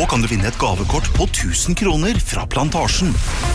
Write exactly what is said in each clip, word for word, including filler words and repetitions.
Nå kan du vinne et gavekort på tusen kroner fra Plantasjen.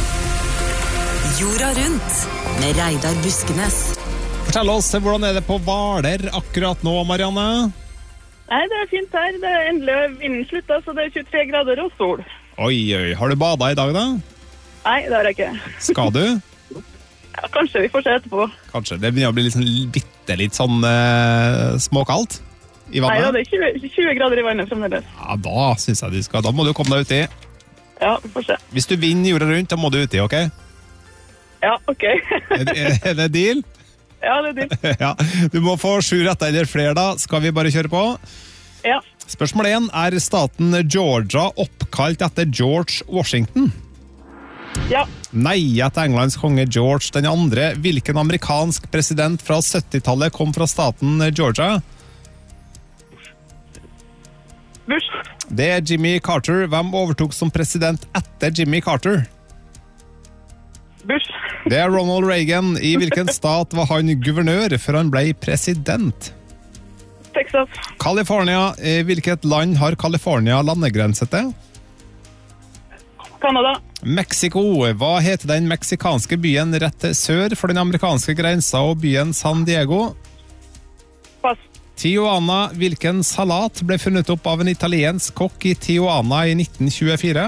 Jorda rundt med Reidar Buskenes. Fortell oss, hvordan er det på Hvaler akkurat nå, Marianne? Nei, det er fint her. Det er endelig vinden sluttet, så det er tjuetre grader og sol. Oi, oi. Har du badet i dag, da? Nei, det har jeg ikke. Skal du? Ja, kanskje vi får se etterpå. Kanskje. Det begynner å bli litt sånn, bitte litt sånn eh, småkaldt i vannet. Nei, da, det er tjue, tjue grader i vannet fremdeles. Ja, da synes jeg du skal. Da må du komme deg uti. Ja, vi får se. Hvis du vinner jorda rundt, da må du uti, ok? Ja, ok. Er, er, er det deal? Ja, det er det. Ja, du må få sju rette eller flere da. Skal vi bare kjøre på? Ja. Spørsmål én. Er staten Georgia oppkalt etter George Washington? Ja. Nei, etter Englands konge George den andre. Hvilken amerikansk president fra syttitallet kom fra staten Georgia? Bush. Det er Jimmy Carter. Hvem overtok som president etter Jimmy Carter? Bush. Det er Ronald Reagan. I hvilken stat var han guvernør før han ble president? Texas. California. I hvilket land har California landegrense til? Canada. Mexico. Hva heter den meksikanske byen rett sør for den amerikanske grensa og byen San Diego? Pass. Tijuana. Hvilken salat ble funnet opp av en italiensk kokk i Tijuana i nitten tjuefire?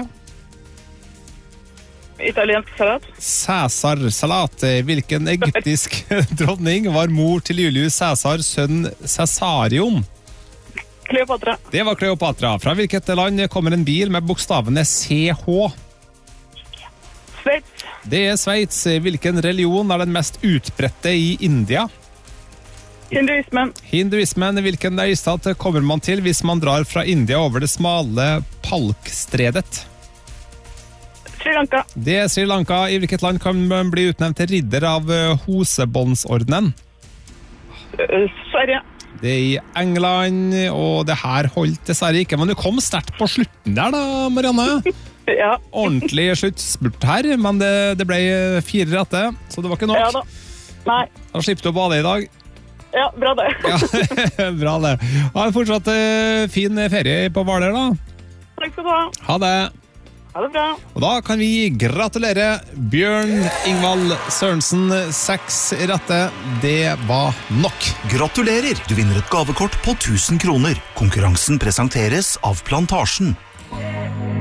Italiensk salat. Cæsar-salat. Hvilken egyptisk dronning var mor til Julius Cæsar, sønn Cæsarion? Kleopatra. Det var Kleopatra. Fra hvilket land kommer en bil med bokstavene C H? Sveits. Det er Sveits. Hvilken religion er den mest utbredte i India? Hinduismen. Hinduismen. Hvilken øystat kommer man til hvis man drar fra India over det smale Palkstredet? Sri Lanka. Det er Sri Lanka. I hvilket land kan man bli utnevnt til ridder av Hosebåndsordenen? Sverige. Det er i England, og det her holdt dessverre ikke, men du kom sterkt på slutten der da, Marianne. Ja. Ordentlig sluttspurt her, men det, det ble fire rette, så det var ikke nok. Ja da. Nei. Da slipper du å bade i dag. Ja, bra det. Ja, bra det. Ha en fortsatt uh, fin ferie på Hvaler da. Takk skal du ha. Ha det. Ha det bra. Og da kan vi gratulere Bjørn Ingvald Sørensen, seks rette. Det var nok. Gratulerer! Du vinner et gavekort på tusen kroner. Konkurransen presenteres av Plantasjen.